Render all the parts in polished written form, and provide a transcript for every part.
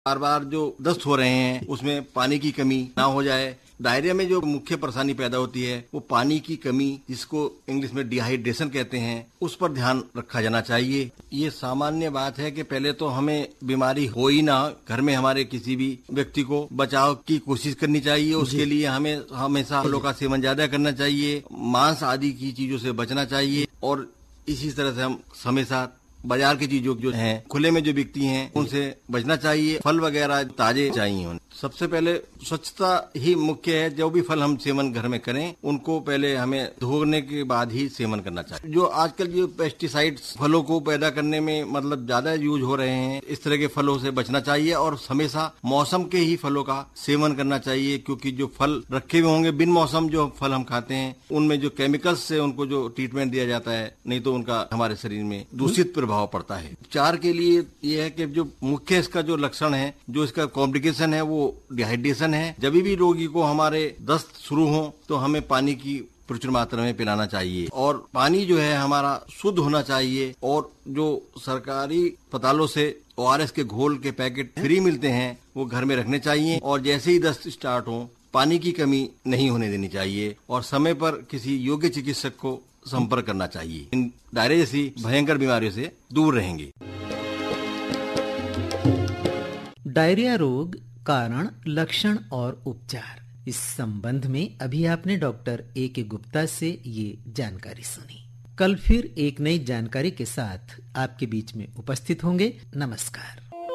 बार बार जो दस्त हो रहे हैं उसमें पानी की कमी ना हो जाए। डायरिया में जो मुख्य परेशानी पैदा होती है वो पानी की कमी, जिसको इंग्लिश में डिहाइड्रेशन कहते हैं, उस पर ध्यान रखा जाना चाहिए। ये सामान्य बात है कि पहले तो हमें बीमारी हो ही ना, घर में हमारे किसी भी व्यक्ति को बचाव की कोशिश करनी चाहिए। उसके लिए हमें हमेशा फलों का सेवन ज्यादा करना चाहिए, मांस आदि की चीजों से बचना चाहिए और इसी तरह से हम हमेशा बाजार की चीजों जो हैं, खुले में जो बिकती हैं, उनसे बचना चाहिए। फल वगैरह ताजे चाहिए होने। सबसे पहले स्वच्छता ही मुख्य है। जो भी फल हम सेवन घर में करें उनको पहले हमें धोने के बाद ही सेवन करना चाहिए। जो आजकल जो पेस्टिसाइड्स फलों को पैदा करने में मतलब ज्यादा यूज हो रहे हैं, इस तरह के फलों से बचना चाहिए और हमेशा मौसम के ही फलों का सेवन करना चाहिए, क्योंकि जो फल रखे हुए होंगे बिन मौसम जो फल हम खाते हैं उनमें जो केमिकल्स से उनको जो ट्रीटमेंट दिया जाता है, नहीं तो उनका हमारे शरीर में दूषित प्रभाव पड़ता है। उपचार के लिए ये है कि जो मुख्य इसका जो लक्षण है, जो इसका कॉम्प्लिकेशन है, वो डिहाइड्रेशन है। जब भी रोगी को हमारे दस्त शुरू हो तो हमें पानी की प्रचुर मात्रा में पिलाना चाहिए और पानी जो है हमारा शुद्ध होना चाहिए। और जो सरकारी अस्पतालों से ORS के घोल के पैकेट फ्री मिलते हैं वो घर में रखने चाहिए और जैसे ही दस्त स्टार्ट हो पानी की कमी नहीं होने देनी चाहिए और समय पर किसी योग्य चिकित्सक को संपर्क करना चाहिए। इन डायरिया जैसी भयंकर बीमारियों से दूर रहेंगे। डायरिया रोग, कारण, लक्षण और उपचार, इस संबंध में अभी आपने डॉक्टर A.K. गुप्ता से ये जानकारी सुनी। कल फिर एक नई जानकारी के साथ आपके बीच में उपस्थित होंगे। नमस्कार।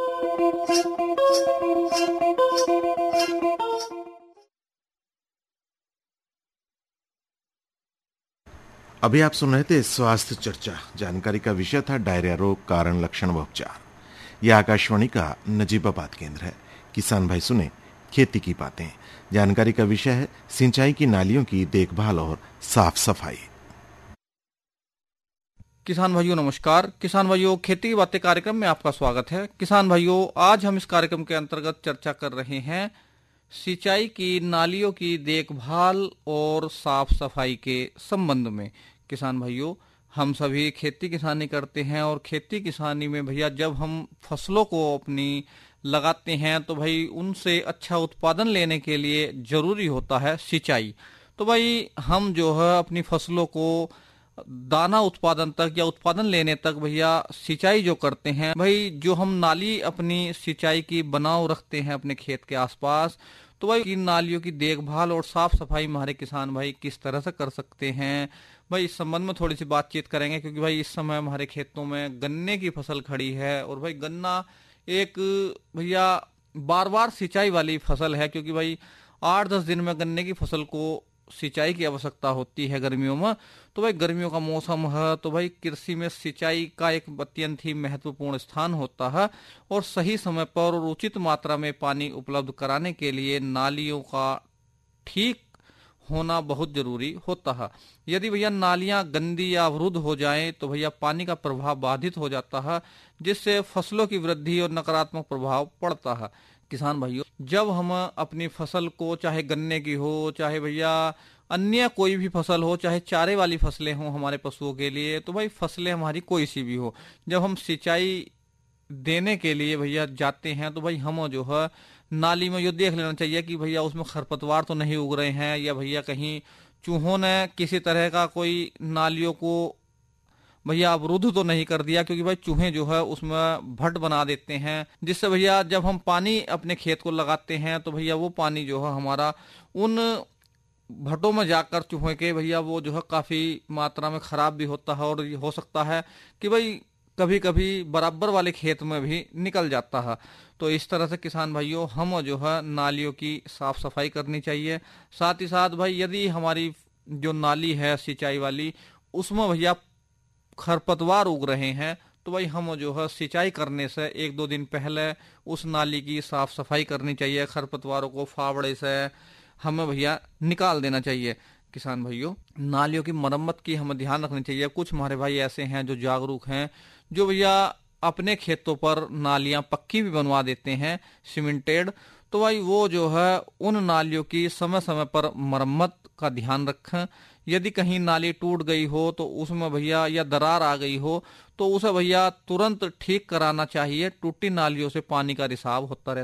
अभी आप सुन रहे थे स्वास्थ्य चर्चा। जानकारी का विषय था डायरिया रोग, कारण, लक्षण व उपचार। यह आकाशवाणी का नजीबाबाद केंद्र है। किसान भाई सुने खेती की बातें। जानकारी का विषय है सिंचाई की नालियों की देखभाल और साफ सफाई। किसान भाइयों नमस्कार। किसान भाइयों, खेती की बातें कार्यक्रम में आपका स्वागत है। किसान भाइयों, आज हम इस कार्यक्रम के अंतर्गत चर्चा कर रहे हैं सिंचाई की नालियों की देखभाल और साफ सफाई के संबंध में। किसान भाइयों, हम सभी खेती किसानी करते हैं और खेती किसानी में भैया जब हम फसलों को अपनी लगाते हैं तो भाई उनसे अच्छा उत्पादन लेने के लिए जरूरी होता है सिंचाई। तो भाई हम जो है अपनी फसलों को दाना उत्पादन तक या उत्पादन लेने तक भैया सिंचाई जो करते हैं, भाई जो हम नाली अपनी सिंचाई की बनाव रखते हैं अपने खेत के आसपास, तो भाई इन नालियों की देखभाल और साफ सफाई हमारे किसान भाई किस तरह से कर सकते हैं, भाई इस संबंध में थोड़ी सी बातचीत करेंगे। क्योंकि भाई इस समय हमारे खेतों में गन्ने की फसल खड़ी है और भाई गन्ना एक भैया बार बार सिंचाई वाली फसल है, क्योंकि भाई 8-10 दिन में गन्ने की फसल को सिंचाई की आवश्यकता होती है गर्मियों में। तो भाई गर्मियों का मौसम है तो भाई कृषि में सिंचाई का एक अत्यंत ही महत्वपूर्ण स्थान होता है और सही समय पर और उचित मात्रा में पानी उपलब्ध कराने के लिए नालियों का ठीक होना बहुत जरूरी होता है। यदि भैया नालियां गंदी या अवरुद्ध हो जाएं तो भैया पानी का प्रवाह बाधित हो जाता है, जिससे फसलों की वृद्धि और नकारात्मक प्रभाव पड़ता है। किसान भाइयों, जब हम अपनी फसल को, चाहे गन्ने की हो, चाहे भैया अन्य कोई भी फसल हो, चाहे चारे वाली फसलें हो हमारे पशुओं के लिए, तो भाई फसलें हमारी कोई सी भी हो, जब हम सिंचाई देने के लिए भैया जाते हैं तो भाई हम जो है नाली में ये देख लेना चाहिए कि भैया उसमें खरपतवार तो नहीं उग रहे हैं या भैया कहीं चूहों ने किसी तरह का कोई नालियों को भैया अवरुद्ध तो नहीं कर दिया, क्योंकि भाई चूहे जो है उसमें भट्ट बना देते हैं, जिससे भैया जब हम पानी अपने खेत को लगाते हैं तो भैया वो पानी जो है हमारा उन भट्टों में जाकर चूहे के भैया वो जो है काफी मात्रा में खराब भी होता है और हो सकता है कि भाई कभी कभी बराबर वाले खेत में भी निकल जाता है। तो इस तरह से किसान भाइयों हम जो है नालियों की साफ सफाई करनी चाहिए। साथ ही साथ भाई यदि हमारी जो नाली है सिंचाई वाली उसमें भैया खरपतवार उग रहे हैं तो भाई हम जो है सिंचाई करने से 1-2 दिन पहले उस नाली की साफ सफाई करनी चाहिए। खरपतवारों को फावड़े से हमें भैया निकाल देना चाहिए। किसान भाइयों, नालियों की मरम्मत की हमें ध्यान रखनी चाहिए। कुछ हमारे भाई ऐसे हैं जो जागरूक हैं, जो भैया अपने खेतों पर नालियां पक्की भी बनवा देते हैं, सीमेंटेड। तो भाई वो जो है उन नालियों की समय समय पर मरम्मत का ध्यान रखें। यदि कहीं नाली टूट गई हो तो उसमें भैया या दरार आ गई हो तो उसे भैया तुरंत ठीक कराना चाहिए। टूटी नालियों से पानी का रिसाव होता रहता